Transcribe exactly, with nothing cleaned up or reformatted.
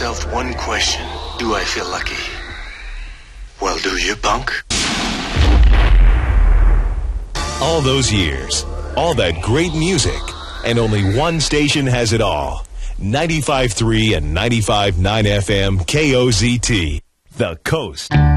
yourself one question. Do I feel lucky? Well, do you, punk? All those years, all that great music, and only one station has it all. ninety-five point three and ninety-five point nine F M K O Z T, The Coast.